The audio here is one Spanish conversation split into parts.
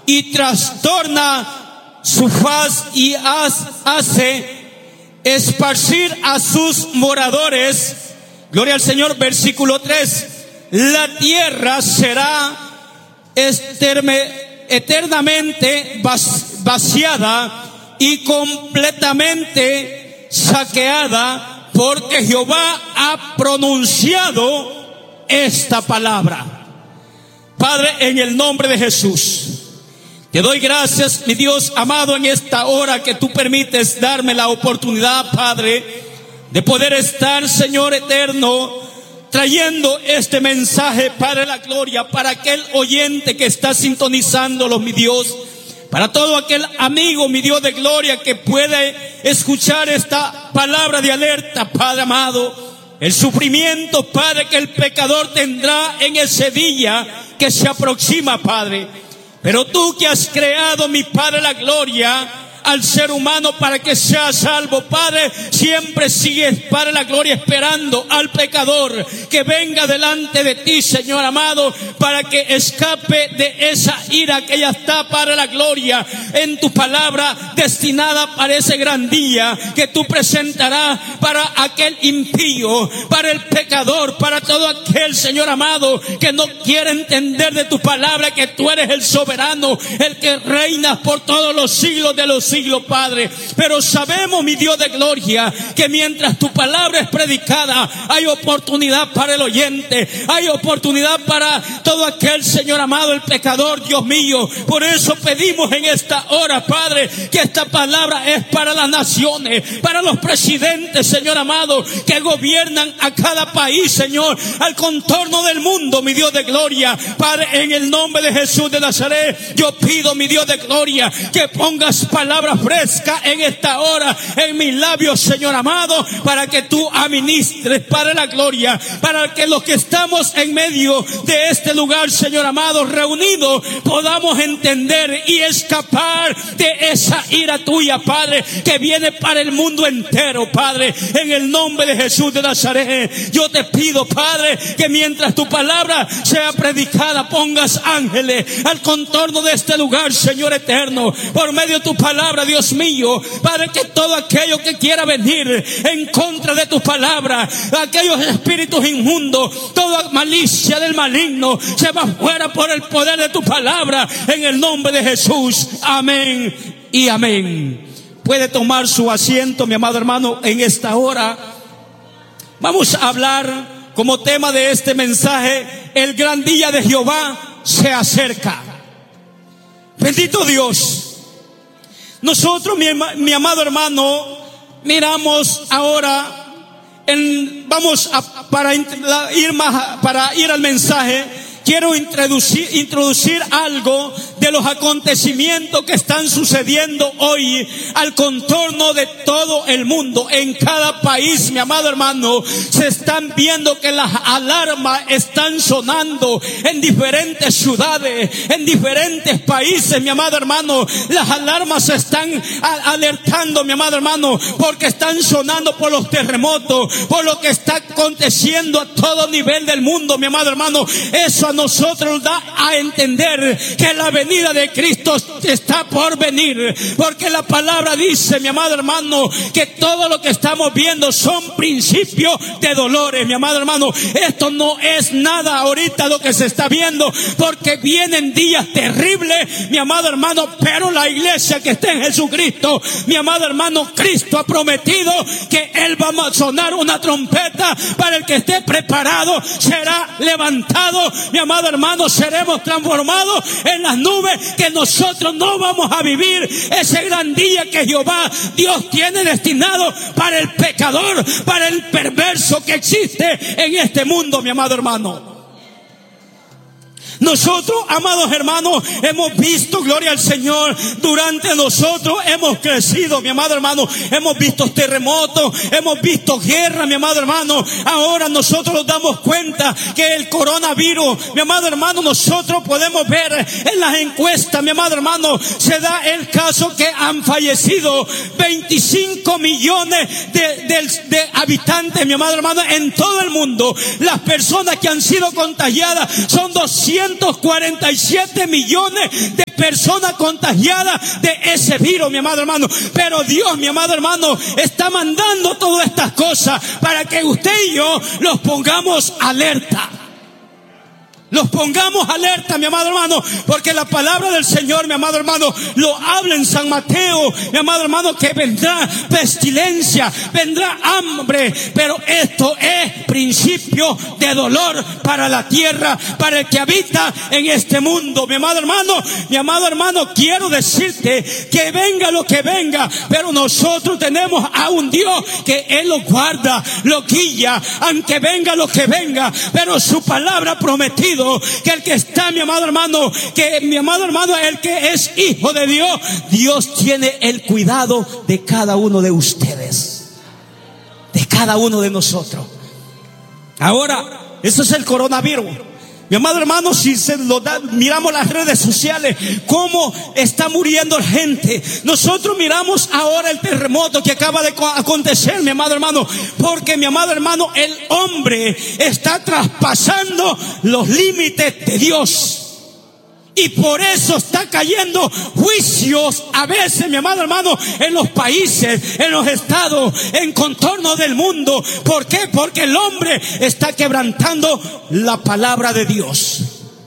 y trastorna su faz y hace esparcir a sus moradores. Gloria al Señor. Versículo 3. La tierra será eternamente vaciada y completamente saqueada, porque Jehová ha pronunciado esta palabra. Padre, en el nombre de Jesús, te doy gracias, mi Dios amado, en esta hora que tú permites darme la oportunidad, Padre, de poder estar, Señor eterno, trayendo este mensaje, Padre de la gloria, para aquel oyente que está sintonizándolo, mi Dios, para todo aquel amigo, mi Dios de gloria, que puede escuchar esta palabra de alerta, Padre amado. El sufrimiento, Padre, que el pecador tendrá en ese día que se aproxima, Padre. Pero tú que has creado, mi Padre, la gloria, al ser humano para que sea salvo, Padre, siempre sigues, Padre, la gloria, esperando al pecador que venga delante de ti, Señor amado, para que escape de esa ira que ya está, Padre, la gloria, en tu palabra destinada para ese gran día que tú presentarás para aquel impío, para el pecador, para todo aquel, Señor amado, que no quiere entender de tu palabra, que tú eres el soberano, el que reinas por todos los siglos de los siglos, Padre. Pero sabemos, mi Dios de gloria, que mientras tu palabra es predicada, hay oportunidad para el oyente, hay oportunidad para todo aquel, Señor amado, el pecador, Dios mío. Por eso pedimos en esta hora, Padre, que esta palabra es para las naciones, para los presidentes, Señor amado, que gobiernan a cada país, Señor, al contorno del mundo, mi Dios de gloria. Padre, en el nombre de Jesús de Nazaret, yo pido, mi Dios de gloria, que pongas palabras frescas en esta hora en mis labios, Señor amado, para que tú administres, Padre, la gloria, para que los que estamos en medio de este lugar, Señor amado, reunidos, podamos entender y escapar de esa ira tuya, Padre, que viene para el mundo entero, Padre. En el nombre de Jesús de Nazaret, yo te pido, Padre, que mientras tu palabra sea predicada, pongas ángeles al contorno de este lugar, Señor eterno, por medio de tu palabra, Dios mío. Padre, que todo aquello que quiera venir en contra de tu palabra, aquellos espíritus inmundos, toda malicia del maligno, se va fuera por el poder de tu palabra, en el nombre de Jesús. Amén y amén. Puede tomar su asiento, mi amado hermano. En esta hora vamos a hablar como tema de este mensaje: el gran día de Jehová se acerca. Bendito Dios. Nosotros, mi amado hermano, miramos ahora para ir al mensaje. Quiero introducir algo de los acontecimientos que están sucediendo hoy al contorno de todo el mundo. En cada país, mi amado hermano, se están viendo que las alarmas están sonando en diferentes ciudades, en diferentes países, mi amado hermano. Las alarmas se están alertando, mi amado hermano, porque están sonando por los terremotos, por lo que está aconteciendo a todo nivel del mundo, mi amado hermano. Eso a nosotros da a entender que la venida de Cristo está por venir, porque la palabra dice, mi amado hermano, que todo lo que estamos viendo son principios de dolores, mi amado hermano. Esto no es nada ahorita lo que se está viendo, porque vienen días terribles, mi amado hermano, pero la iglesia que está en Jesucristo, mi amado hermano, Cristo ha prometido que Él va a sonar una trompeta para el que esté preparado, será levantado, mi amado hermano, seremos transformados en las nubes, que nosotros no vamos a vivir ese gran día que Jehová Dios tiene destinado para el pecador, para el perverso que existe en este mundo, mi amado hermano. Nosotros, amados hermanos, hemos visto, gloria al Señor, durante nosotros hemos crecido, mi amado hermano. Hemos visto terremotos, hemos visto guerra, mi amado hermano. Ahora nosotros nos damos cuenta que el coronavirus, mi amado hermano, nosotros podemos ver en las encuestas, mi amado hermano, se da el caso que han fallecido 25 millones de habitantes, mi amado hermano, en todo el mundo. Las personas que han sido contagiadas son 200 247 millones de personas contagiadas de ese virus, mi amado hermano. Pero Dios, mi amado hermano, está mandando todas estas cosas para que usted y yo los pongamos alerta. Los pongamos alerta, mi amado hermano, porque la palabra del Señor, mi amado hermano, lo habla en San Mateo, mi amado hermano, que vendrá pestilencia, vendrá hambre, pero esto es principio de dolor para la tierra, para el que habita en este mundo. Mi amado hermano, quiero decirte que venga lo que venga, pero nosotros tenemos a un Dios que Él lo guarda, lo guía, aunque venga lo que venga, pero su palabra prometida que el que está, mi amado hermano, el que es hijo de Dios, Dios tiene el cuidado de cada uno de ustedes, de cada uno de nosotros. Ahora, eso es el coronavirus. Mi amado hermano, si miramos las redes sociales, cómo está muriendo la gente. Nosotros miramos ahora el terremoto que acaba de acontecer, mi amado hermano, porque mi amado hermano, el hombre está traspasando los límites de Dios. Y por eso está cayendo juicios a veces, mi amado hermano, en los países, en los estados, en contorno del mundo. ¿Por qué? Porque el hombre está quebrantando la palabra de Dios.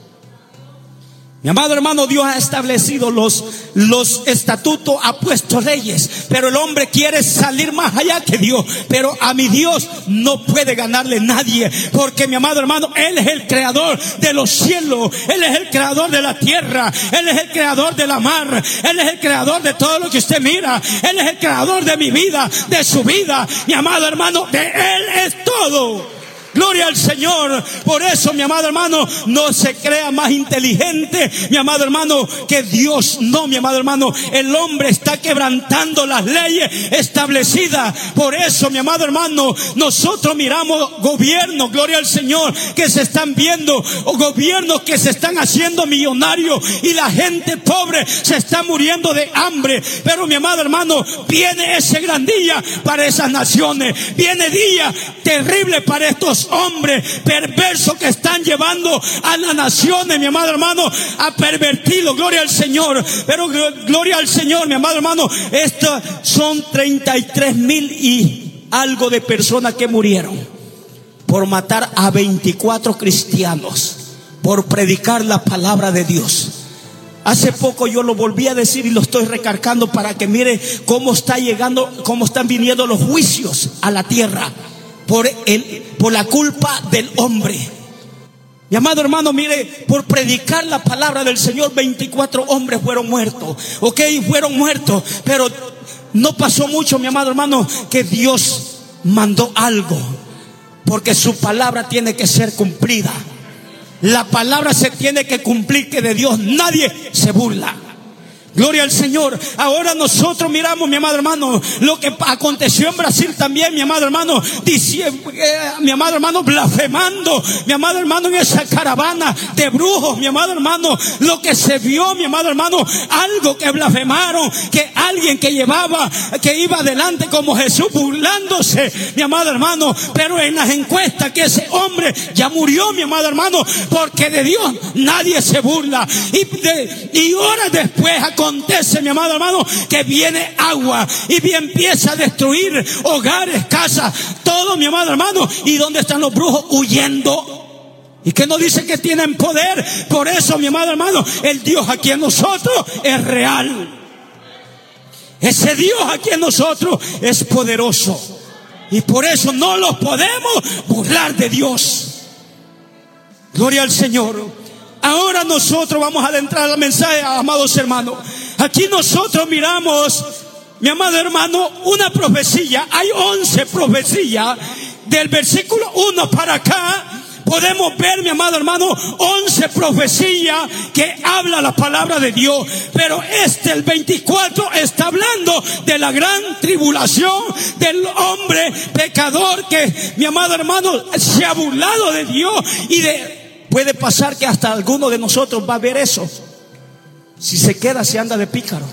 Mi amado hermano, Dios ha establecido los estatutos, ha puesto leyes, pero el hombre quiere salir más allá que Dios. Pero a mi Dios no puede ganarle nadie, porque mi amado hermano, Él es el creador de los cielos, Él es el creador de la tierra, Él es el creador de la mar, Él es el creador de todo lo que usted mira, Él es el creador de mi vida, de su vida. Mi amado hermano, de Él es todo. Gloria al Señor. Por eso, mi amado hermano, no se crea más inteligente, mi amado hermano, que Dios. No, mi amado hermano, el hombre está quebrantando las leyes establecidas. Por eso, mi amado hermano, nosotros miramos gobiernos, gloria al Señor, que se están viendo, o gobiernos que se están haciendo millonarios, y la gente pobre se está muriendo de hambre. Pero, mi amado hermano, viene ese gran día para esas naciones, viene día terrible para estos hombres perversos que están llevando a las naciones, mi amado hermano, a pervertirlo. Gloria al Señor. Pero gloria al Señor, mi amado hermano, estos son 33,000 y algo de personas que murieron por matar a 24 cristianos, por predicar la palabra de Dios. Hace poco yo lo volví a decir y lo estoy recargando para que mire cómo están viniendo los juicios a la tierra por la culpa del hombre. Mi amado hermano, mire, por predicar la palabra del Señor, 24 hombres fueron muertos. Fueron muertos, pero no pasó mucho, mi amado hermano, que Dios mandó algo, porque su palabra tiene que ser cumplida. La palabra se tiene que cumplir, que de Dios nadie se burla. Gloria al Señor. Ahora nosotros miramos, mi amado hermano, lo que aconteció en Brasil también, mi amado hermano, mi amado hermano, blasfemando, mi amado hermano, en esa caravana de brujos, mi amado hermano, lo que se vio, mi amado hermano, algo que blasfemaron, que alguien que iba adelante como Jesús, burlándose, mi amado hermano, pero en las encuestas que ese hombre ya murió, mi amado hermano, porque de Dios nadie se burla. Y horas después acontece, mi amado hermano, que viene agua y empieza a destruir hogares, casas, todo, mi amado hermano. ¿Y dónde están los brujos? Huyendo. ¿Y qué nos dice? Que tienen poder. Por eso, mi amado hermano, el Dios aquí en nosotros es real. Ese Dios aquí en nosotros es poderoso, y por eso no los podemos burlar de Dios. Gloria al Señor. Ahora nosotros vamos a adentrar al mensaje, amados hermanos. Aquí nosotros miramos, mi amado hermano, una profecía. Hay 11 profecías. Del versículo 1 para acá podemos ver, mi amado hermano, 11 profecías que habla la palabra de Dios. Pero el 24 está hablando de la gran tribulación del hombre pecador que, mi amado hermano, se ha burlado de Dios. Puede pasar que hasta alguno de nosotros va a ver eso. Si se queda, se anda de pícaro.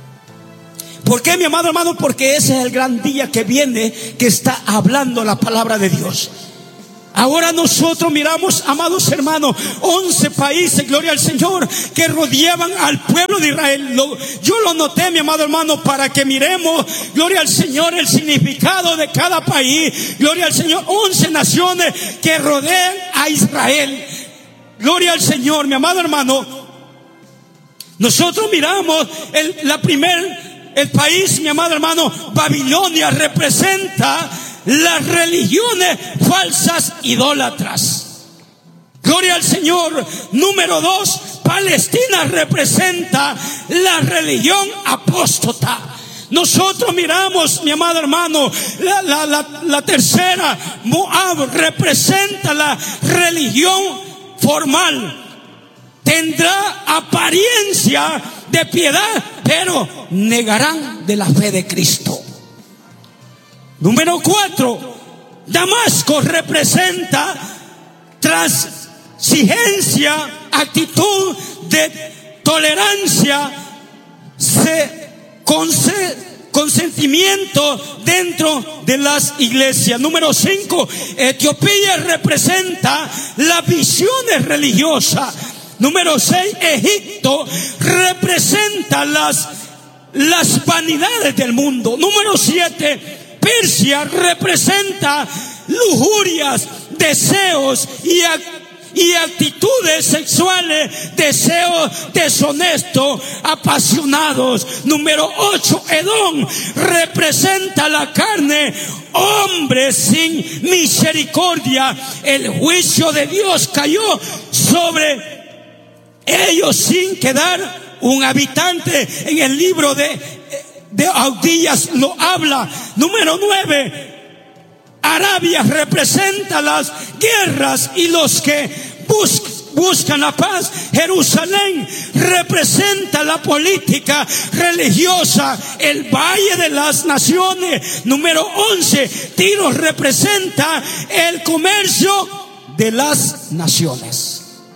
¿Por qué, mi amado hermano? Porque ese es el gran día que viene, que está hablando la palabra de Dios. Ahora nosotros miramos, amados hermanos, 11 países, gloria al Señor, que rodeaban al pueblo de Israel. Yo lo noté, mi amado hermano, para que miremos, gloria al Señor, el significado de cada país. Gloria al Señor, 11 naciones que rodean a Israel. Gloria al Señor, mi amado hermano. Nosotros miramos el país, mi amado hermano, Babilonia representa las religiones falsas idólatras. Gloria al Señor. Número 2, Palestina representa la religión apóstata. Nosotros miramos, mi amado hermano, la tercera, Moab representa la religión formal. Tendrá apariencia de piedad, pero negarán de la fe de Cristo. Número 4, Damasco representa transigencia, actitud de tolerancia, consentimiento dentro de las iglesias. Número 5, Etiopía representa las visiones religiosas. Número 6, Egipto representa las vanidades del mundo. Número 7, Persia representa lujurias, deseos y actitudes sexuales, deseos deshonestos, apasionados. Número 8, Edom representa la carne, hombres sin misericordia. El juicio de Dios cayó sobre ellos sin quedar un habitante. En el libro de Abdías lo habla. Número 9, Arabia representa las guerras y los que buscan la paz. Jerusalén representa la política religiosa, el valle de las naciones. Número 11, Tiro representa el comercio de las naciones.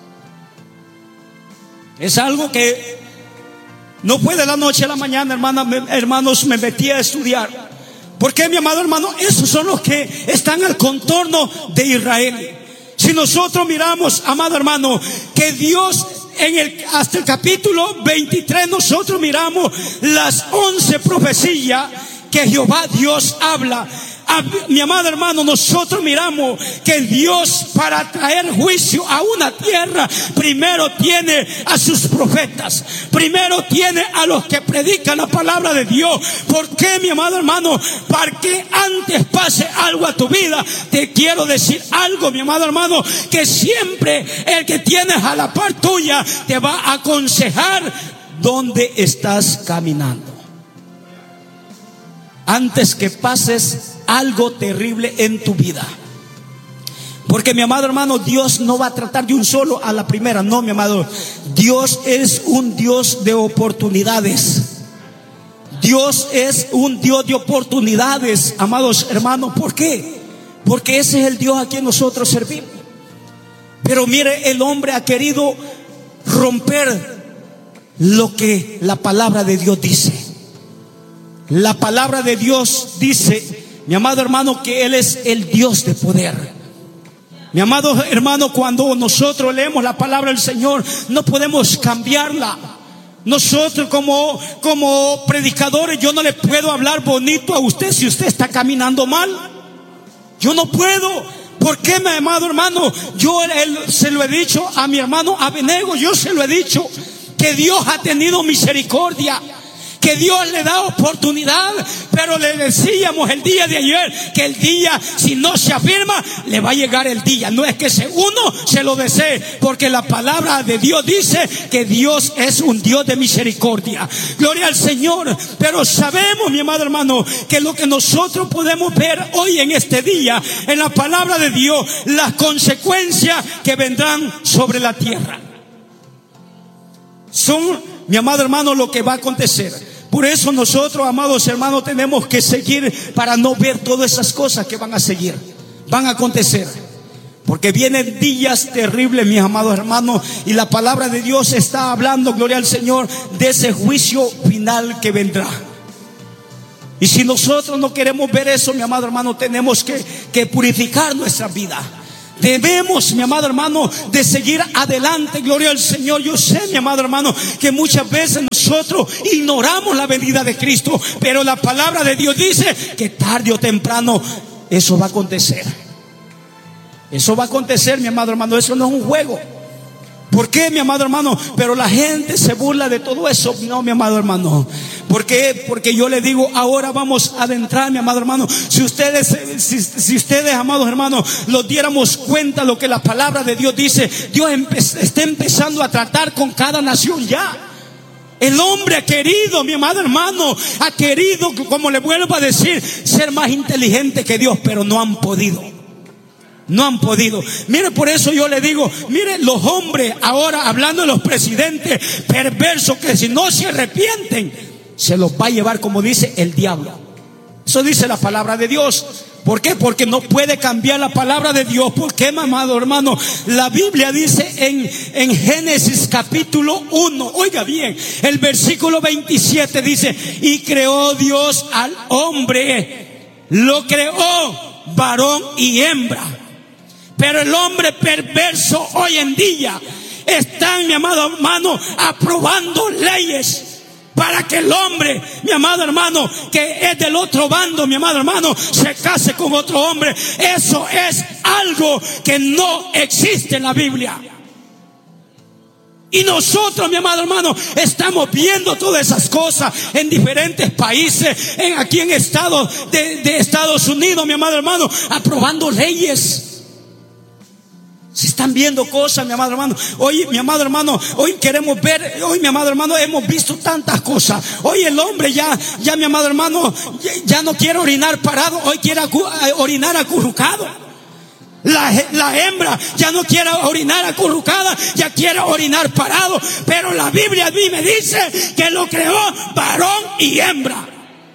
Es algo que no fue de la noche a la mañana, hermanos, me metí a estudiar. Porque, mi amado hermano, esos son los que están al contorno de Israel. Si nosotros miramos, amado hermano, que Dios hasta el capítulo 23, nosotros miramos las 11 profecías que Jehová Dios habla. Mi amado hermano, nosotros miramos que Dios, para traer juicio a una tierra, primero tiene a sus profetas, primero tiene a los que predican la palabra de Dios. ¿Por qué, mi amado hermano? Para que antes pase algo a tu vida, te quiero decir algo, mi amado hermano, que siempre el que tienes a la par tuya te va a aconsejar dónde estás caminando, antes que pases algo terrible en tu vida. Porque, mi amado hermano, Dios no va a tratar de un solo a la primera. No, mi amado, Dios es un Dios de oportunidades. Dios es un Dios de oportunidades, amados hermanos. ¿Por qué? Porque ese es el Dios a quien nosotros servimos. Pero mire, el hombre ha querido romper lo que la palabra de Dios dice. La palabra de Dios dice, mi amado hermano, que Él es el Dios de poder. Mi amado hermano, cuando nosotros leemos la palabra del Señor, no podemos cambiarla. Nosotros como predicadores, yo no le puedo hablar bonito a usted si usted está caminando mal. Yo no puedo. ¿Por qué, mi amado hermano? Yo se lo he dicho a mi hermano Abenego, yo se lo he dicho, que Dios ha tenido misericordia, que Dios le da oportunidad, pero le decíamos el día de ayer que el día, si no se afirma, le va a llegar el día. No es que uno se lo desee, porque la palabra de Dios dice que Dios es un Dios de misericordia. Gloria al Señor. Pero sabemos, mi amado hermano, que lo que nosotros podemos ver hoy en este día, en la palabra de Dios, las consecuencias que vendrán sobre la tierra son, mi amado hermano, lo que va a acontecer. Por eso nosotros, amados hermanos, tenemos que seguir para no ver todas esas cosas que van a seguir, van a acontecer. Porque vienen días terribles, mis amados hermanos, y la palabra de Dios está hablando, gloria al Señor, de ese juicio final que vendrá. Y si nosotros no queremos ver eso, mi amado hermano, tenemos que purificar nuestra vida. Debemos, mi amado hermano, de seguir adelante. Gloria al Señor. Yo sé, mi amado hermano, que muchas veces nosotros ignoramos la venida de Cristo, pero la palabra de Dios dice que tarde o temprano eso va a acontecer. Eso va a acontecer, mi amado hermano. Eso no es un juego. ¿Por qué, mi amado hermano? Pero la gente se burla de todo eso. No, mi amado hermano. ¿Por qué? Porque yo le digo, ahora vamos a adentrar, mi amado hermano. Si ustedes, amados hermanos, los diéramos cuenta lo que la palabra de Dios dice, Dios está empezando a tratar con cada nación ya. El hombre ha querido, mi amado hermano, ha querido, como le vuelvo a decir, ser más inteligente que Dios, pero no han podido. No han podido. Mire, por eso yo le digo, mire, los hombres ahora, hablando de los presidentes perversos, que si no se arrepienten, se los va a llevar, como dice, el diablo. Eso dice la palabra de Dios. ¿Por qué? Porque no puede cambiar la palabra de Dios. ¿Por qué, amado hermano? La Biblia dice en Génesis capítulo 1, oiga bien, el versículo 27 dice: y creó Dios al hombre, lo creó varón y hembra. Pero el hombre perverso hoy en día están, mi amado hermano, aprobando leyes para que el hombre, mi amado hermano, que es del otro bando, mi amado hermano, se case con otro hombre. Eso es algo que no existe en la Biblia. Y nosotros, mi amado hermano, estamos viendo todas esas cosas en diferentes países, aquí en Estados de Estados Unidos, mi amado hermano, aprobando leyes. Se están viendo cosas, mi amado hermano. Hoy, mi amado hermano, hoy queremos ver, hoy, mi amado hermano, hemos visto tantas cosas. Hoy el hombre ya, mi amado hermano, ya no quiere orinar parado, hoy quiere orinar acurrucado. La hembra ya no quiere orinar acurrucada, ya quiere orinar parado. Pero la Biblia a mí me dice que lo creó varón y hembra.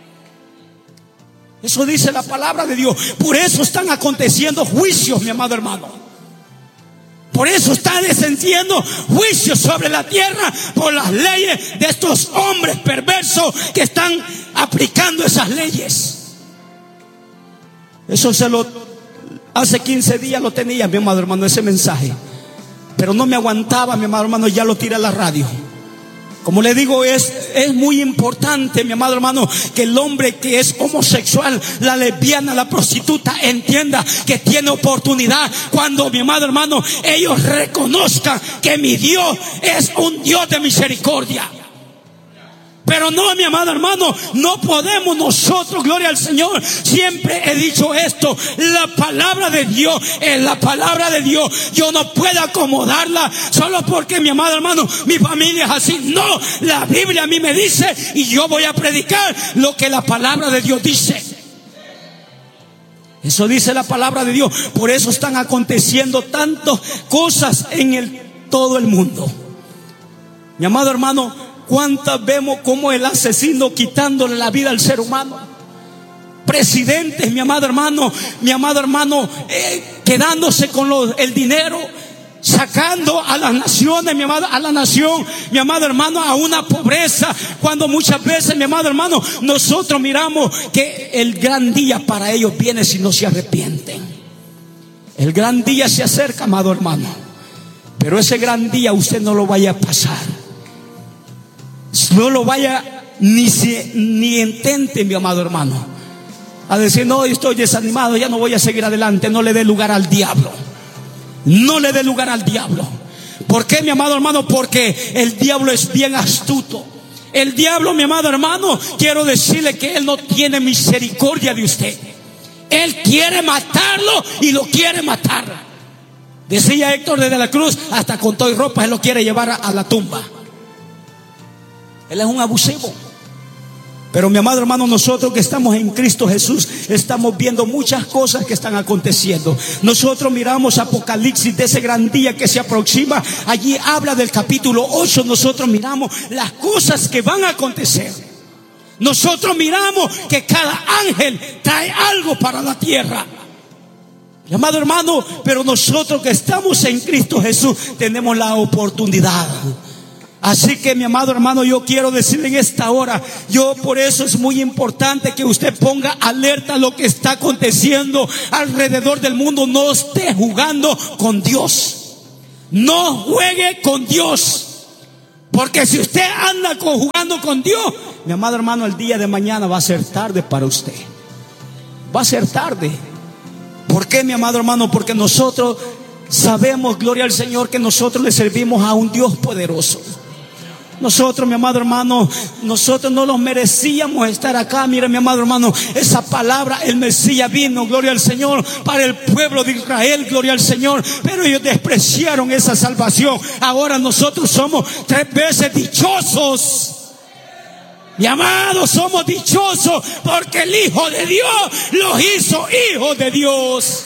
Eso dice la palabra de Dios. Por eso están aconteciendo juicios, mi amado hermano. Por eso está descendiendo juicio sobre la tierra por las leyes de estos hombres perversos que están aplicando esas leyes. Eso hace 15 días lo tenía, mi amado hermano, ese mensaje. Pero no me aguantaba, mi amado hermano, ya lo tiré a la radio. Como le digo, es muy importante, mi amado hermano, que el hombre que es homosexual, la lesbiana, la prostituta, entienda que tiene oportunidad cuando, mi amado hermano, ellos reconozcan que mi Dios es un Dios de misericordia. Pero no, mi amado hermano, no podemos nosotros, gloria al Señor, siempre he dicho esto, la palabra de Dios es la palabra de Dios. Yo no puedo acomodarla solo porque, mi amado hermano, mi familia es así. No, la Biblia a mí me dice y yo voy a predicar lo que la palabra de Dios dice. Eso dice la palabra de Dios. Por eso están aconteciendo tantas cosas en todo el mundo. Mi amado hermano, ¿cuántas vemos como el asesino quitándole la vida al ser humano? Presidentes, mi amado hermano, quedándose con el dinero, sacando a las naciones, a la nación, mi amado hermano, a una pobreza, cuando muchas veces, mi amado hermano, nosotros miramos que el gran día para ellos viene si no se arrepienten. El gran día se acerca, amado hermano, pero ese gran día usted no lo vaya a pasar. No lo vaya ni intente, mi amado hermano, a decir: no, estoy desanimado, ya no voy a seguir adelante. No le dé lugar al diablo. No le dé lugar al diablo. ¿Por qué, mi amado hermano? Porque el diablo es bien astuto. El diablo, mi amado hermano, quiero decirle que él no tiene misericordia de usted. Él quiere matarlo y lo quiere matar. Decía Héctor de la Cruz, hasta con todo y ropa él lo quiere llevar a la tumba. Él es un abusivo. Pero, mi amado hermano, nosotros que estamos en Cristo Jesús estamos viendo muchas cosas que están aconteciendo. Nosotros miramos Apocalipsis, de ese gran día que se aproxima. Allí habla del capítulo 8. Nosotros miramos las cosas que van a acontecer. Nosotros miramos que cada ángel trae algo para la tierra. Mi amado hermano, pero nosotros que estamos en Cristo Jesús tenemos la oportunidad. Así que, mi amado hermano, yo quiero decirle en esta hora, por eso es muy importante que usted ponga alerta a lo que está aconteciendo alrededor del mundo. No esté jugando con Dios. No juegue con Dios. Porque si usted anda jugando con Dios, mi amado hermano, el día de mañana va a ser tarde para usted. Va a ser tarde. ¿Por qué, mi amado hermano? Porque nosotros sabemos, gloria al Señor, que nosotros le servimos a un Dios poderoso. Nosotros, mi amado hermano, nosotros no los merecíamos estar acá. Mira, mi amado hermano, esa palabra, el Mesías vino, gloria al Señor, para el pueblo de Israel, gloria al Señor. Pero ellos despreciaron esa salvación. Ahora nosotros somos 3 veces dichosos. Mi amado, somos dichosos porque el Hijo de Dios los hizo hijos de Dios.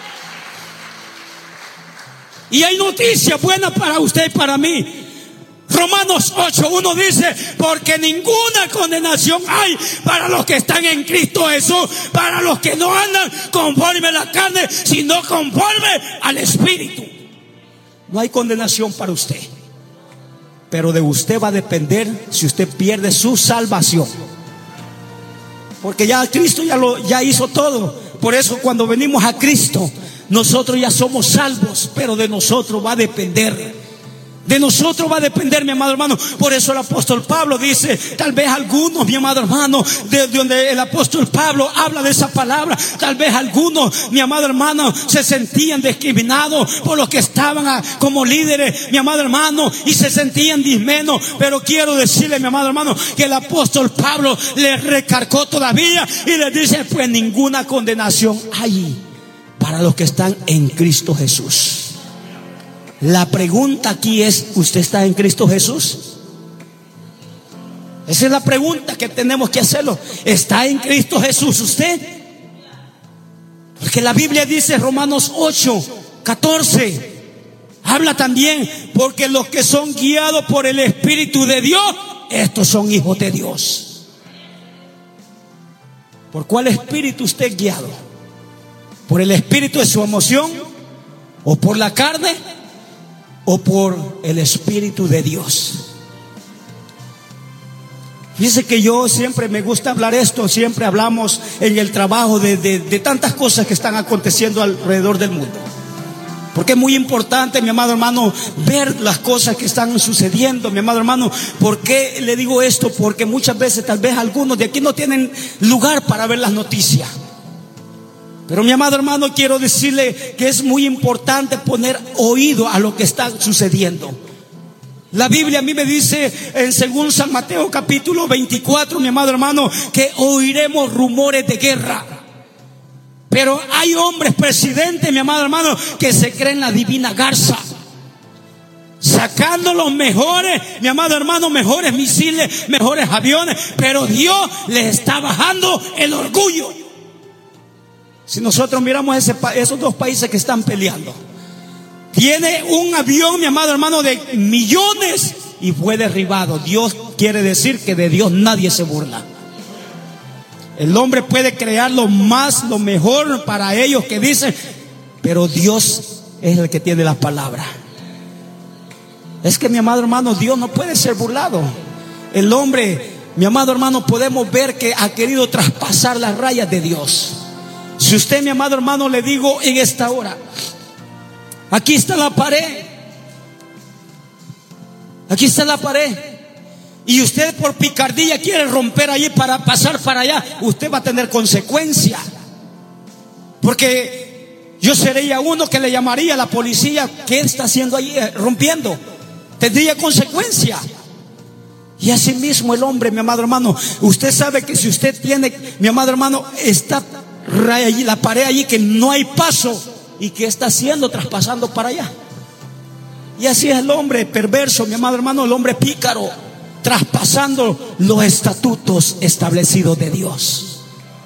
Y hay noticias buenas para usted y para mí. Romanos 8:1 dice: porque ninguna condenación hay para los que están en Cristo Jesús, para los que no andan conforme a la carne, sino conforme al Espíritu. No hay condenación para usted, pero de usted va a depender si usted pierde su salvación. Porque ya Cristo ya hizo todo. Por eso cuando venimos a Cristo, nosotros ya somos salvos, pero de nosotros va a depender. De nosotros va a depender, mi amado hermano. Por eso el apóstol Pablo dice, tal vez algunos, mi amado hermano, de donde el apóstol Pablo habla de esa palabra, tal vez algunos, mi amado hermano, se sentían discriminados por los que estaban como líderes, mi amado hermano, y se sentían dismenos. Pero quiero decirle, mi amado hermano, que el apóstol Pablo les recargó todavía y les dice: pues ninguna condenación hay para los que están en Cristo Jesús. La pregunta aquí es: ¿usted está en Cristo Jesús? Esa es la pregunta que tenemos que hacerlo. ¿Está en Cristo Jesús usted? Porque la Biblia dice, Romanos 8:14, habla también: porque los que son guiados por el Espíritu de Dios, estos son hijos de Dios. ¿Por cuál espíritu usted es guiado? ¿Por el espíritu de su emoción? ¿O por la carne? ¿O por el Espíritu de Dios? Fíjese que yo siempre me gusta hablar esto. Siempre hablamos en el trabajo de tantas cosas que están aconteciendo alrededor del mundo. Porque es muy importante, mi amado hermano, ver las cosas que están sucediendo, mi amado hermano. ¿Por qué le digo esto? Porque muchas veces tal vez algunos de aquí no tienen lugar para ver las noticias. Pero, mi amado hermano, quiero decirle que es muy importante poner oído a lo que está sucediendo. La Biblia a mí me dice en según San Mateo capítulo 24, mi amado hermano, que oiremos rumores de guerra. Pero hay hombres presidentes, mi amado hermano, que se creen la divina garza, sacando los mejores, mi amado hermano, mejores misiles, mejores aviones. Pero Dios les está bajando el orgullo. Si nosotros miramos esos 2 países que están peleando, tiene un avión, mi amado hermano, de millones y fue derribado. Dios quiere decir que de Dios nadie se burla. El hombre puede crear lo mejor para ellos que dicen, pero Dios es el que tiene la palabra. Es que, mi amado hermano, Dios no puede ser burlado. El hombre, mi amado hermano, podemos ver que ha querido traspasar las rayas de Dios. Si usted, mi amado hermano, le digo en esta hora, aquí está la pared, aquí está la pared, y usted por picardía quiere romper allí para pasar para allá, usted va a tener consecuencia. Porque yo sería uno que le llamaría a la policía: ¿qué está haciendo allí rompiendo? Tendría consecuencia. Y así mismo el hombre, mi amado hermano, usted sabe que si usted tiene, mi amado hermano, está allí, la pared allí, que no hay paso, y que está haciendo, traspasando para allá. Y así es el hombre perverso, mi amado hermano, el hombre pícaro, traspasando los estatutos establecidos de Dios.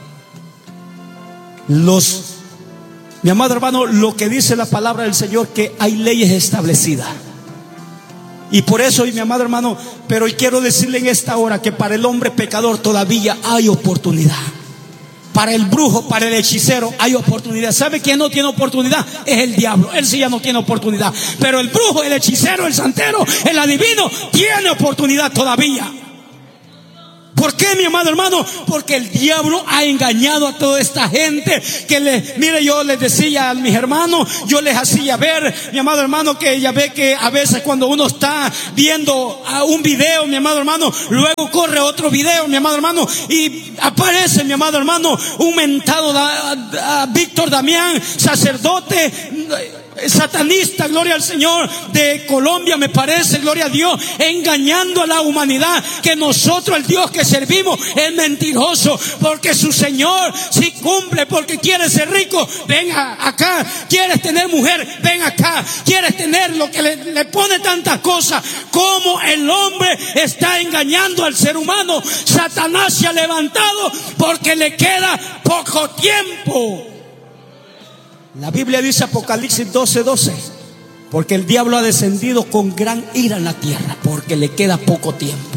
Mi amado hermano, lo que dice la palabra del Señor, que hay leyes establecidas. Y por eso, mi amado hermano, pero quiero decirle en esta hora que para el hombre pecador todavía hay oportunidad. Para el brujo, para el hechicero hay oportunidad. ¿Sabe quién no tiene oportunidad? Es el diablo. Él sí ya no tiene oportunidad. Pero el brujo, el hechicero, el santero, el adivino tiene oportunidad todavía. ¿Por qué, mi amado hermano? Porque el diablo ha engañado a toda esta gente mire, yo les decía a mis hermanos, yo les hacía ver, mi amado hermano, que ya ve que a veces cuando uno está viendo un video, mi amado hermano, luego corre otro video, mi amado hermano, y aparece, mi amado hermano, un mentado Víctor Damián, sacerdote, satanista, gloria al Señor, de Colombia, me parece, gloria a Dios, engañando a la humanidad, que nosotros, el Dios que servimos, es mentiroso, porque su Señor sí cumple, porque quiere ser rico, ven acá, quieres tener mujer, ven acá, quieres tener lo que le pone tantas cosas. Como el hombre está engañando al ser humano, Satanás se ha levantado porque le queda poco tiempo. La Biblia dice, Apocalipsis 12:12, porque el diablo ha descendido con gran ira en la tierra, porque le queda poco tiempo.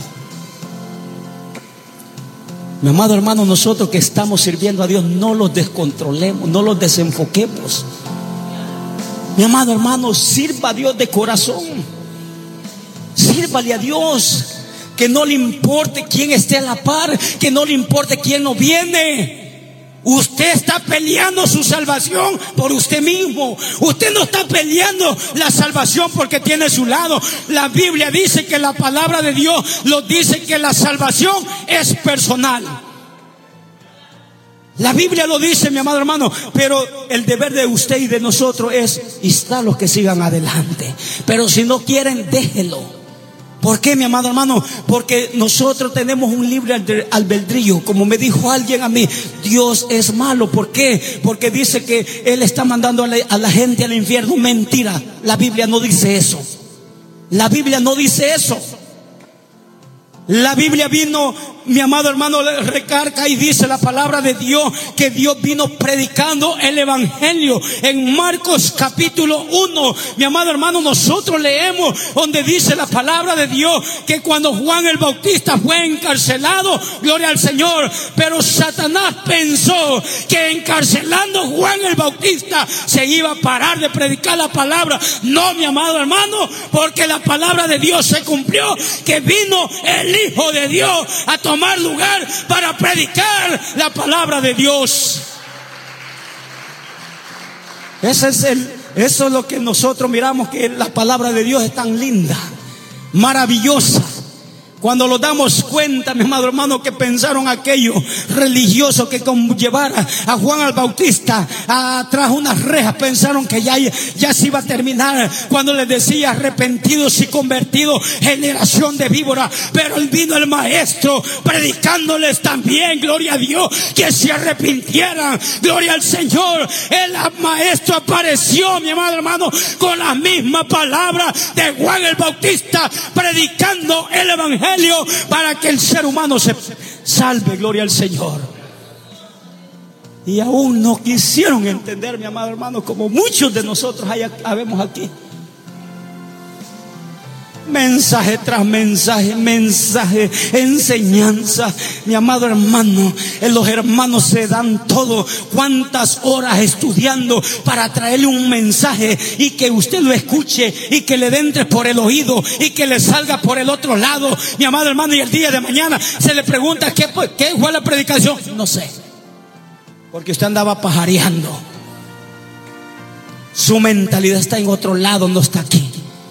Mi amado hermano, nosotros que estamos sirviendo a Dios, no los descontrolemos, no los desenfoquemos. Mi amado hermano, sirva a Dios de corazón. Sírvale a Dios, que no le importe quién esté a la par, que no le importe quién no viene. Usted está peleando su salvación por usted mismo. Usted no está peleando la salvación porque tiene a su lado. La Biblia dice, que la palabra de Dios lo dice, que la salvación es personal. La Biblia lo dice, mi amado hermano, pero el deber de usted y de nosotros es instar los que sigan adelante. Pero si no quieren, déjelo. ¿Por qué, mi amado hermano? Porque nosotros tenemos un libre albedrío. Como me dijo alguien a mí, Dios es malo. ¿Por qué? Porque dice que Él está mandando a la gente al infierno. Mentira, la Biblia no dice eso. La Biblia no dice eso. La Biblia vino, mi amado hermano, recarga y dice la palabra de Dios, que Dios vino predicando el evangelio. En Marcos capítulo 1, mi amado hermano, nosotros leemos donde dice la palabra de Dios, que cuando Juan el Bautista fue encarcelado, gloria al Señor, pero Satanás pensó que encarcelando Juan el Bautista se iba a parar de predicar la palabra. No, mi amado hermano, porque la palabra de Dios se cumplió, que vino el Hijo de Dios a tomar lugar para predicar la palabra de Dios. Eso es lo que nosotros miramos, que la palabra de Dios es tan linda, maravillosa. Cuando nos damos cuenta, mi amado hermano, que pensaron aquellos religiosos que conllevara a Juan el Bautista tras unas rejas, pensaron que ya se iba a terminar, cuando les decía arrepentidos y convertidos, generación de víboras. Pero vino el maestro predicándoles también, gloria a Dios, que se arrepintieran, gloria al Señor. El maestro apareció, mi amado hermano, con la misma palabra de Juan el Bautista, predicando el evangelio para que el ser humano se salve, gloria al Señor. Y aún no quisieron entender, mi amado hermano, como muchos de nosotros habemos aquí. Mensaje tras mensaje, enseñanza. Mi amado hermano, los hermanos se dan todo, cuántas horas estudiando para traerle un mensaje y que usted lo escuche y que le entre por el oído y que le salga por el otro lado. Mi amado hermano, y el día de mañana se le pregunta ¿qué fue la predicación? No sé, porque usted andaba pajareando. Su mentalidad está en otro lado, no está aquí.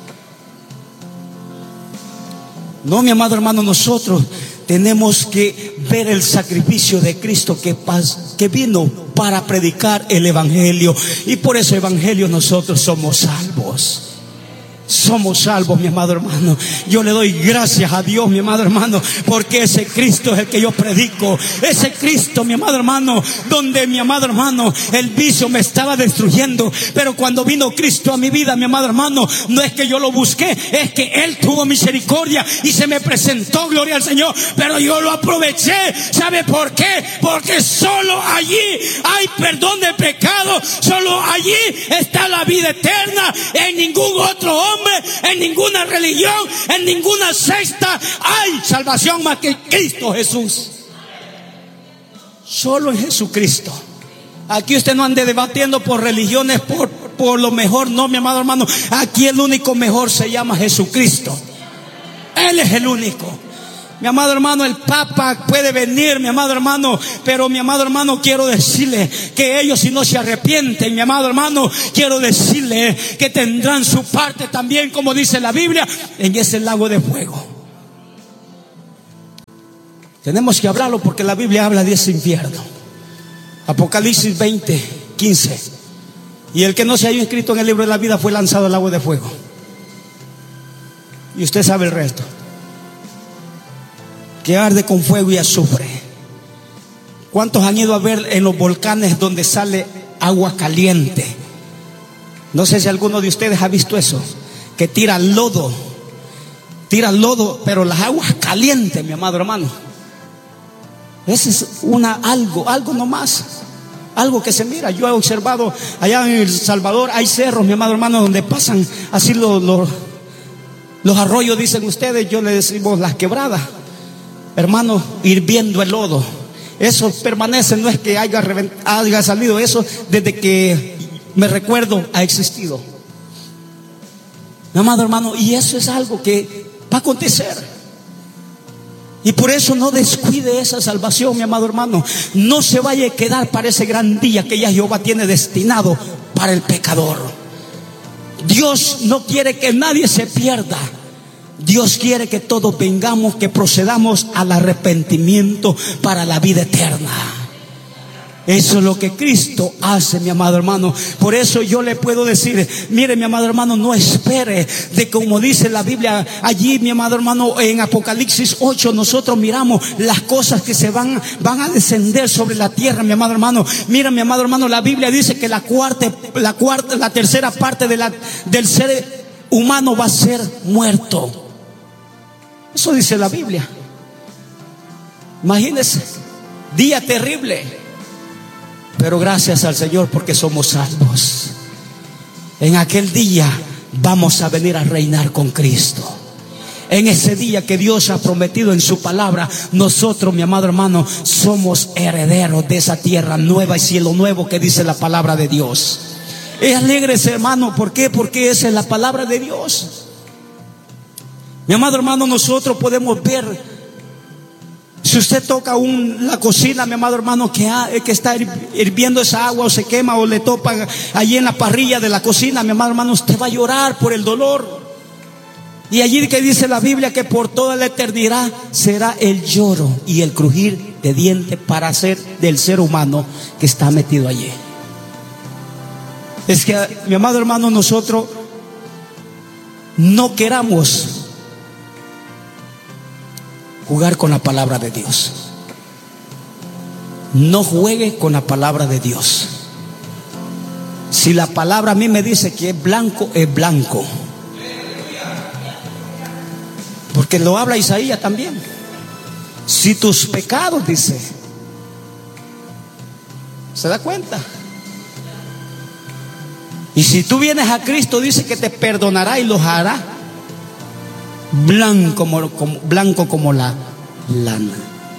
No, mi amado hermano, nosotros tenemos que ver el sacrificio de Cristo que vino para predicar el evangelio. Y por ese evangelio nosotros somos salvos. Somos salvos, mi amado hermano. Yo le doy gracias a Dios, mi amado hermano, porque ese Cristo es el que yo predico. Ese Cristo, mi amado hermano, donde, mi amado hermano, el vicio me estaba destruyendo, pero cuando vino Cristo a mi vida, mi amado hermano, no es que yo lo busqué, es que Él tuvo misericordia y se me presentó, gloria al Señor. Pero yo lo aproveché. ¿Sabe por qué? Porque solo allí hay perdón de pecado, solo allí está la vida eterna. En ningún otro hombre, en ninguna religión, en ninguna secta hay salvación más que Cristo Jesús. Solo en Jesucristo. Aquí usted no ande debatiendo por religiones, por lo mejor. No, mi amado hermano. Aquí el único mejor se llama Jesucristo. Él es el único. Mi amado hermano, el Papa puede venir, mi amado hermano, pero mi amado hermano, quiero decirle que ellos, si no se arrepienten, mi amado hermano, quiero decirle que tendrán su parte también, como dice la Biblia, en ese lago de fuego. Tenemos que hablarlo porque la Biblia habla de ese infierno. Apocalipsis 20:15. Y el que no se haya inscrito en el libro de la vida fue lanzado al lago de fuego. Y usted sabe el resto, que arde con fuego y azufre. ¿Cuántos han ido a ver en los volcanes donde sale agua caliente? No sé si alguno de ustedes ha visto eso, que tira lodo, pero las aguas calientes, mi amado hermano. Ese es algo nomás, algo que se mira. Yo he observado allá en El Salvador, hay cerros, mi amado hermano, donde pasan así los arroyos, dicen ustedes, yo le decimos las quebradas. Hermano, hirviendo el lodo. Eso permanece, no es que haya salido, eso desde que me recuerdo ha existido. Mi amado hermano, y eso es algo que va a acontecer. Y por eso no descuide esa salvación, mi amado hermano. No se vaya a quedar para ese gran día que ya Jehová tiene destinado para el pecador. Dios no quiere que nadie se pierda. Dios quiere que todos vengamos, que procedamos al arrepentimiento para la vida eterna. Eso es lo que Cristo hace, mi amado hermano. Por eso yo le puedo decir, mire, mi amado hermano, no espere de como dice la Biblia allí, mi amado hermano, en Apocalipsis 8, nosotros miramos las cosas que se van a descender sobre la tierra, mi amado hermano. Mira, mi amado hermano, la Biblia dice que la tercera parte del ser humano va a ser muerto. Eso dice la Biblia. Imagínense, día terrible. Pero gracias al Señor porque somos salvos. En aquel día vamos a venir a reinar con Cristo. En ese día que Dios ha prometido en su palabra, nosotros, mi amado hermano, somos herederos de esa tierra nueva y cielo nuevo que dice la palabra de Dios. Es alegre, hermano. ¿Por qué? Porque esa es la palabra de Dios. Mi amado hermano, nosotros podemos ver. Si usted toca la cocina, mi amado hermano, que está hirviendo esa agua, o se quema, o le topan allí en la parrilla de la cocina, mi amado hermano, usted va a llorar por el dolor. Y allí que dice la Biblia que por toda la eternidad será el lloro y el crujir de dientes para hacer del ser humano que está metido allí. Es que, mi amado hermano, nosotros no queramos jugar con la palabra de Dios. No juegue con la palabra de Dios. Si la palabra a mí me dice que es blanco, es blanco. Porque lo habla Isaías también. Si tus pecados, dice, ¿se da cuenta? Y si tú vienes a Cristo, dice que te perdonará y los hará blanco como la lana.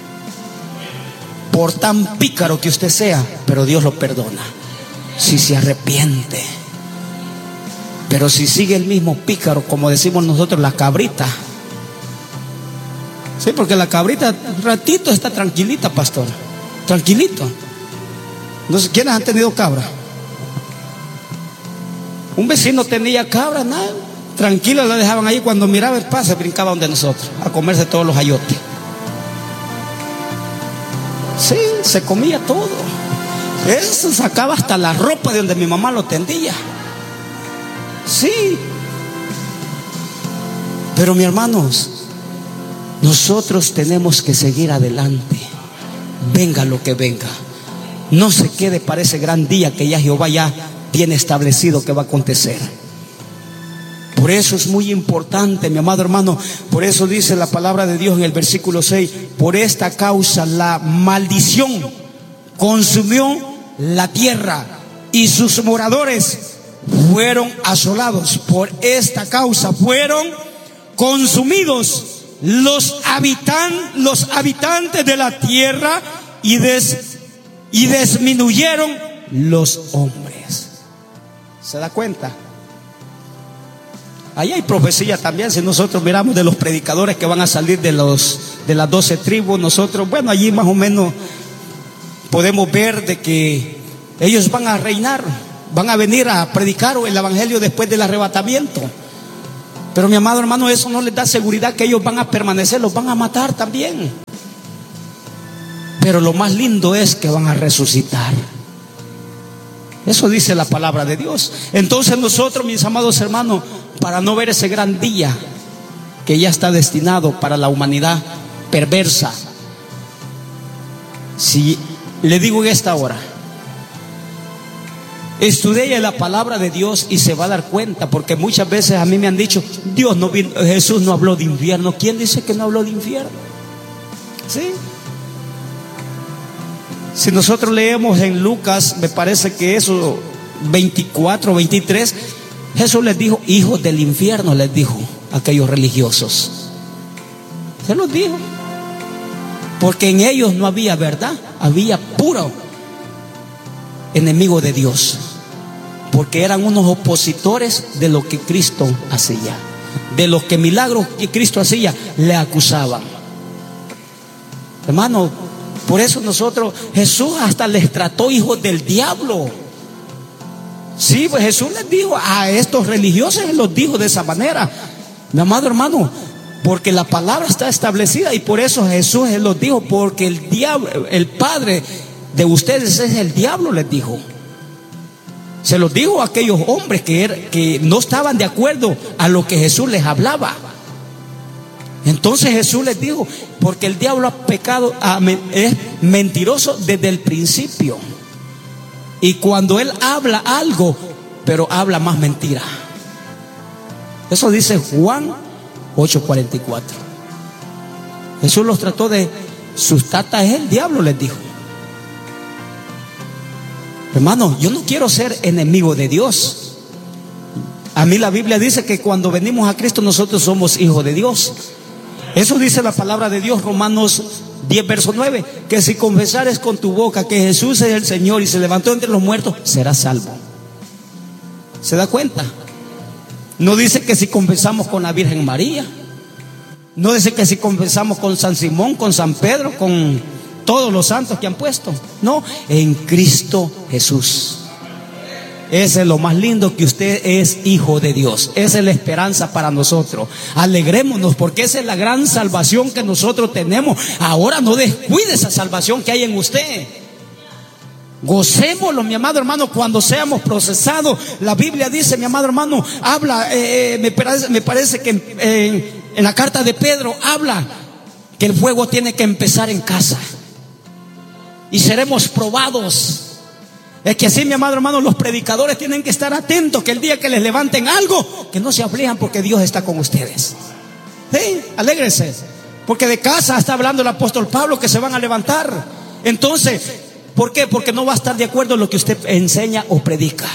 Por tan pícaro que usted sea, pero Dios lo perdona si se arrepiente. Pero si sigue el mismo pícaro, como decimos nosotros, la cabrita. Sí, porque la cabrita un ratito está tranquilita, pastor. Tranquilito. No sé, ¿quiénes han tenido cabra? Un vecino tenía cabra, nada, tranquila la dejaban ahí. Cuando miraba el pase, brincaba donde nosotros a comerse todos los ayotes. Sí, se comía todo. Eso sacaba hasta la ropa de donde mi mamá lo tendía. Sí. Pero, mis hermanos, nosotros tenemos que seguir adelante, venga lo que venga. No se quede para ese gran día que ya Jehová ya tiene establecido que va a acontecer. Por eso es muy importante, mi amado hermano. Por eso dice la palabra de Dios en el versículo 6: por esta causa la maldición consumió la tierra y sus moradores fueron asolados. Por esta causa fueron consumidos los habitantes de la tierra y y disminuyeron los hombres. ¿Se da cuenta? Ahí hay profecía también. Si nosotros miramos de los predicadores que van a salir de las 12 tribus, nosotros, bueno, allí más o menos podemos ver de que ellos van a reinar, van a venir a predicar el evangelio después del arrebatamiento. Pero mi amado hermano, eso no les da seguridad que ellos van a permanecer, los van a matar también. Pero lo más lindo es que van a resucitar. Eso dice la palabra de Dios. Entonces nosotros, mis amados hermanos, para no ver ese gran día que ya está destinado para la humanidad perversa, si le digo en esta hora, estudie la palabra de Dios y se va a dar cuenta, porque muchas veces a mí me han dicho, Dios no vino, Jesús no habló de infierno. ¿Quién dice que no habló de infierno? ¿Sí? Si nosotros leemos en Lucas, me parece que eso 24, 23, Jesús les dijo, hijos del infierno, les dijo a aquellos religiosos. Se los dijo, porque en ellos no había verdad, había puro enemigo de Dios, porque eran unos opositores de lo que Cristo hacía, de los que milagros que Cristo hacía, le acusaban. Hermano, por eso nosotros, Jesús hasta les trató hijos del diablo. Sí, pues Jesús les dijo a estos religiosos, Él los dijo de esa manera, mi amado hermano, porque la palabra está establecida. Y por eso Jesús Él los dijo, porque el diablo, el padre de ustedes es el diablo, les dijo. Se los dijo a aquellos hombres que no estaban de acuerdo a lo que Jesús les hablaba. Entonces Jesús les dijo, porque el diablo ha pecado, es mentiroso desde el principio. Y cuando él habla algo, pero habla más mentira. Eso dice Juan 8:44. Jesús los trató de, sus tatas es el diablo, les dijo. Hermano, yo no quiero ser enemigo de Dios. A mí la Biblia dice que cuando venimos a Cristo nosotros somos hijos de Dios. Eso dice la palabra de Dios, Romanos 10, verso 9, que si confesares con tu boca que Jesús es el Señor y se levantó entre los muertos, serás salvo. ¿Se da cuenta? No dice que si confesamos con la Virgen María, no dice que si confesamos con San Simón, con San Pedro, con todos los santos que han puesto. No, en Cristo Jesús. Ese es lo más lindo, que usted es hijo de Dios. Esa es la esperanza para nosotros. Alegrémonos, porque esa es la gran salvación que nosotros tenemos. Ahora no descuide esa salvación que hay en usted. Gocémoslo, mi amado hermano, cuando seamos procesados. La Biblia dice, mi amado hermano, habla, me parece que en la carta de Pedro habla que el fuego tiene que empezar en casa. Y seremos probados. Es que así, mi amado hermano, los predicadores tienen que estar atentos, que el día que les levanten algo, que no se aflijan, porque Dios está con ustedes. Sí, alégrense, porque de casa está hablando el apóstol Pablo que se van a levantar. Entonces, ¿por qué? Porque no va a estar de acuerdo en lo que usted enseña o predica.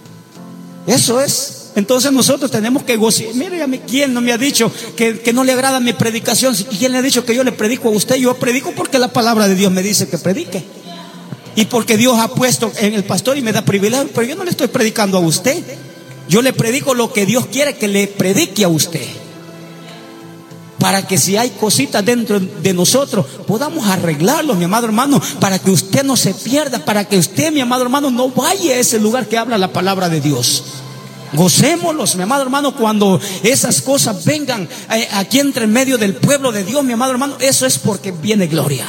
Eso es. Entonces nosotros tenemos que gozar. Mire, a mí, ¿quién no me ha dicho que no le agrada mi predicación? ¿Quién le ha dicho que yo le predico a usted? Yo predico porque la palabra de Dios me dice que predique. Y porque Dios ha puesto en el pastor y me da privilegio. Pero yo no le estoy predicando a usted. Yo le predico lo que Dios quiere que le predique a usted, para que si hay cositas dentro de nosotros podamos arreglarlos, mi amado hermano, para que usted no se pierda, para que usted, mi amado hermano, no vaya a ese lugar que habla la palabra de Dios. Gocémoslos, mi amado hermano, cuando esas cosas vengan aquí entre medio del pueblo de Dios, mi amado hermano. Eso es porque viene gloria,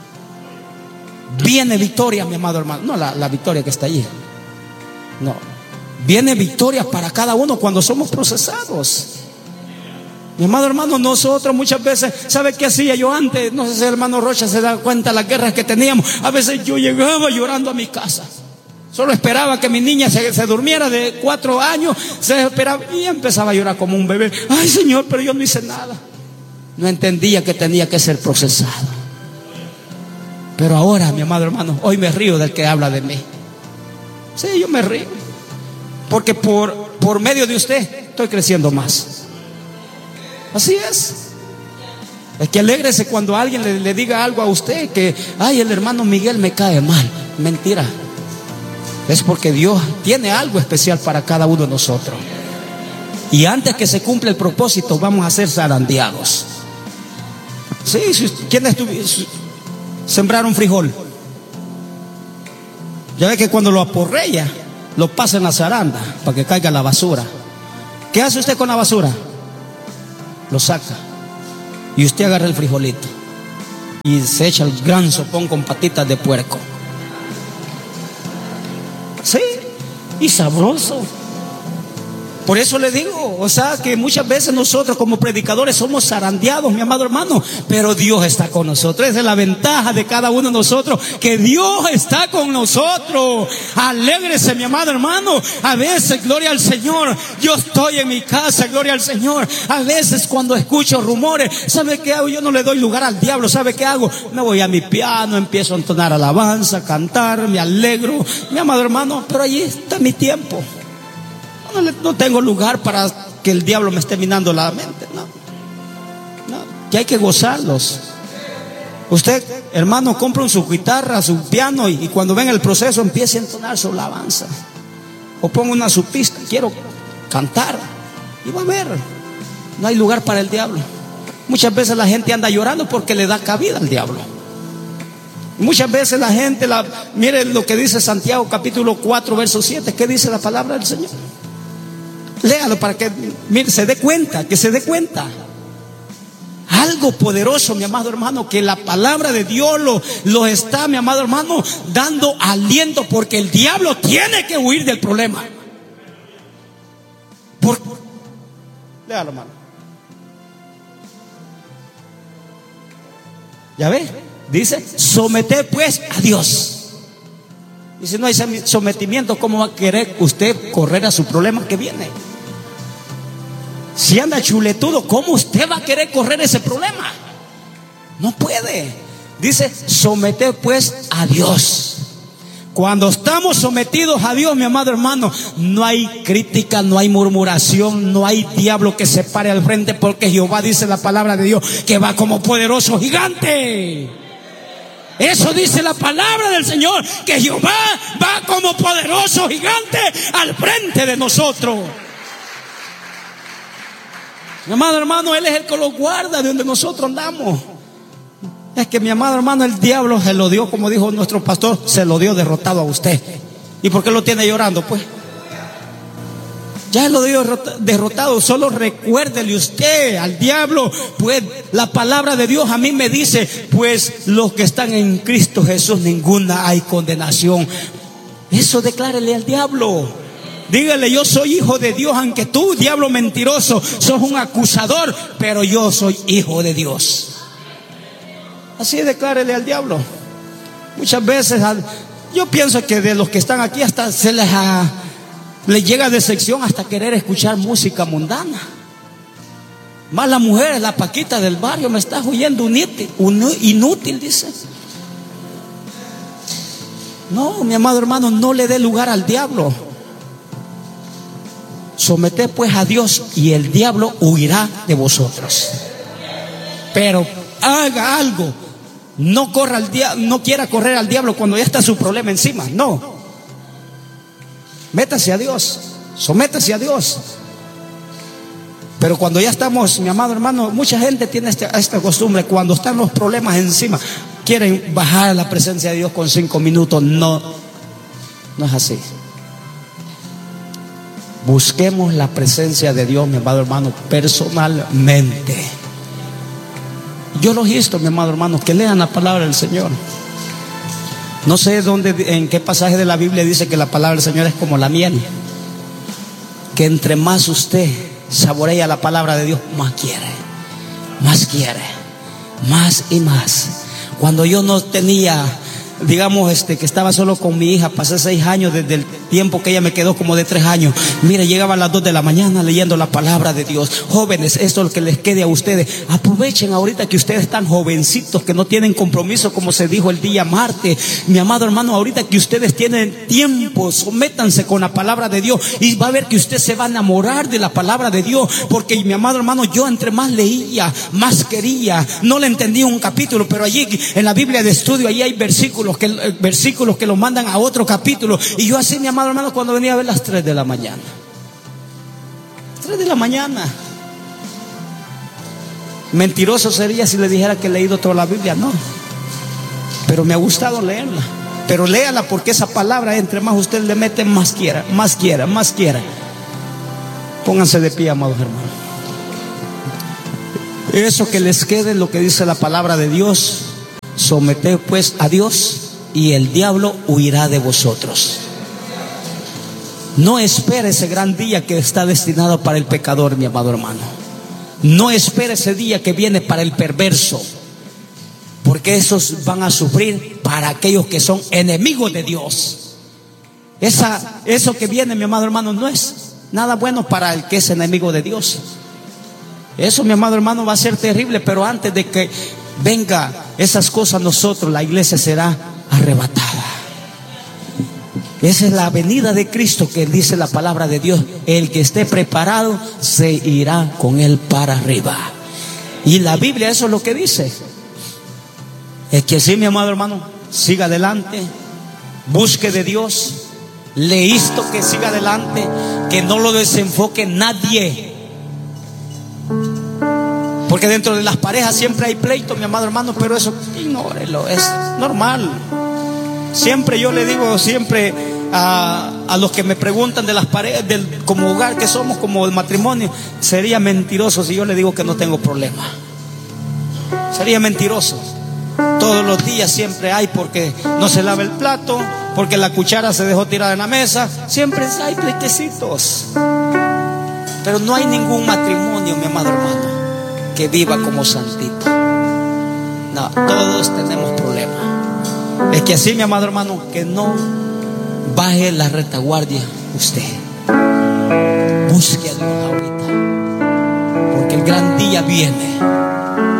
viene victoria, mi amado hermano. No la victoria que está allí, no, viene victoria para cada uno cuando somos procesados. Mi amado hermano, nosotros muchas veces, ¿sabe qué hacía yo antes? No sé si el hermano Rocha se da cuenta de las guerras que teníamos. A veces yo llegaba llorando a mi casa. Solo esperaba que mi niña se durmiera de 4 años. Se esperaba y empezaba a llorar como un bebé. Ay, Señor, pero yo no hice nada. No entendía que tenía que ser procesado. Pero ahora, mi amado hermano, hoy me río del que habla de mí. Sí, yo me río, porque por medio de usted estoy creciendo más. Así es. Es que alégrese cuando alguien le diga algo a usted, que ay, el hermano Miguel me cae mal. Mentira. Es porque Dios tiene algo especial para cada uno de nosotros. Y antes que se cumpla el propósito, vamos a ser zarandeados. Sí, ¿quiénes sembraron frijol? Ya ve que cuando lo aporrea, lo pasa en la zaranda para que caiga la basura. ¿Qué hace usted con la basura? Lo saca. Y usted agarra el frijolito y se echa el gran sopón con patitas de puerco. Sí, y sabroso. Por eso le digo, o sea, que muchas veces nosotros como predicadores somos zarandeados, mi amado hermano, pero Dios está con nosotros. Esa es la ventaja de cada uno de nosotros, que Dios está con nosotros. Alégrese, mi amado hermano. A veces, gloria al Señor, yo estoy en mi casa, gloria al Señor. A veces cuando escucho rumores, ¿sabe qué hago? Yo no le doy lugar al diablo. ¿Sabe qué hago? Me voy a mi piano, empiezo a entonar alabanza, cantar, me alegro, mi amado hermano, pero allí está mi tiempo. No tengo lugar para que el diablo me esté minando la mente. No, que hay que gozarlos. Usted, hermano, compra su guitarra, su piano, y cuando venga el proceso empiece a entonar su alabanza. O ponga su pista, quiero cantar. Y va a ver, no hay lugar para el diablo. Muchas veces la gente anda llorando porque le da cabida al diablo. Muchas veces la gente, mire lo que dice Santiago capítulo 4 verso 7. ¿Qué dice la palabra del Señor? Léalo para que mire, se dé cuenta, que se dé cuenta. Algo poderoso, mi amado hermano, que la palabra de Dios lo está, mi amado hermano, dando aliento, porque el diablo tiene que huir del problema. Léalo, hermano. ¿Ya ve? Dice, someter pues a Dios. Y si no hay sometimiento, ¿cómo va a querer usted correr a su problema que viene? Si anda chuletudo, ¿cómo usted va a querer correr ese problema? No puede. Dice, someter pues a Dios. Cuando estamos sometidos a Dios, mi amado hermano, no hay crítica, no hay murmuración, no hay diablo que se pare al frente, porque Jehová, dice la palabra de Dios, que va como poderoso gigante. Eso dice la palabra del Señor, que Jehová va como poderoso gigante al frente de nosotros. Mi amado hermano, Él es el que lo guarda de donde nosotros andamos. Es que, mi amado hermano, el diablo se lo dio, como dijo nuestro pastor, se lo dio derrotado a usted. ¿Y por qué lo tiene llorando? Pues ya lo dio derrotado. Solo recuérdele usted al diablo, pues la palabra de Dios a mí me dice, pues los que están en Cristo Jesús, ninguna hay condenación. Eso declárele al diablo. Dígale, yo soy hijo de Dios, aunque tú, diablo mentiroso, sos un acusador, pero yo soy hijo de Dios. Así declárele al diablo. Muchas veces yo pienso que de los que están aquí hasta se les llega decepción hasta querer escuchar música mundana. Más la mujer, la Paquita del barrio, me está oyendo inútil, dice. No, mi amado hermano, no le dé lugar al diablo. Someted pues a Dios y el diablo huirá de vosotros. Pero haga algo. No corra al diablo, no quiera correr al diablo cuando ya está su problema encima. No. Métase a Dios, sométase a Dios. Pero cuando ya estamos, mi amado hermano, mucha gente tiene esta costumbre, cuando están los problemas encima, quieren bajar a la presencia de Dios con 5 minutos. No es así. Busquemos la presencia de Dios, mi amado hermano, personalmente. Yo los insto, mi amado hermano, que lean la palabra del Señor. No sé en qué pasaje de la Biblia dice que la palabra del Señor es como la miel, que entre más usted saborea la palabra de Dios, más quiere, más y más. Cuando yo no tenía, digamos, que estaba solo con mi hija, pasé 6 años desde tiempo que ella me quedó como de 3 años. Mire, llegaba a las 2 de la mañana leyendo la palabra de Dios. Jóvenes, esto es lo que les quede a ustedes. Aprovechen ahorita que ustedes están jovencitos, que no tienen compromiso, como se dijo el día martes. Mi amado hermano, ahorita que ustedes tienen tiempo, sométanse con la palabra de Dios y va a ver que usted se va a enamorar de la palabra de Dios. Porque mi amado hermano, yo entre más leía, más quería. No le entendía un capítulo, pero allí en la Biblia de estudio, allí hay versículos que los mandan a otro capítulo. Y yo así, mi amado hermano, cuando venía a ver las 3 de la mañana. 3 de la mañana. Mentiroso sería si le dijera que he leído toda la Biblia, no. Pero me ha gustado leerla. Pero léala, porque esa palabra, entre más usted le mete, más quiera, más quiera, más quiera. Pónganse de pie, amados hermanos. Eso que les quede, lo que dice la palabra de Dios. Someted pues a Dios y el diablo huirá de vosotros. No espere ese gran día que está destinado para el pecador, mi amado hermano. No espere ese día que viene para el perverso, porque esos van a sufrir para aquellos que son enemigos de Dios. Eso que viene, mi amado hermano, no es nada bueno para el que es enemigo de Dios. Eso, mi amado hermano, va a ser terrible. Pero antes de que venga esas cosas, nosotros, la iglesia, será arrebatada. Esa es la venida de Cristo, que dice la palabra de Dios: el que esté preparado se irá con él para arriba. Y la Biblia eso es lo que dice. Es que sí, mi amado hermano, siga adelante, busque de Dios, le insto que siga adelante, que no lo desenfoque nadie. Porque dentro de las parejas siempre hay pleito, mi amado hermano, pero eso ignórelo, es normal. Siempre yo le digo, siempre a los que me preguntan de las parejas, como hogar que somos, como el matrimonio, sería mentiroso si yo le digo que no tengo problema. Sería mentiroso. Todos los días siempre hay, porque no se lava el plato, porque la cuchara se dejó tirada en la mesa. Siempre hay pleitecitos. Pero no hay ningún matrimonio, mi amado hermano, que viva como santito. No, todos tenemos problemas. Es que así, mi amado hermano, que no baje la retaguardia usted. Busque a Dios ahorita, porque el gran día viene.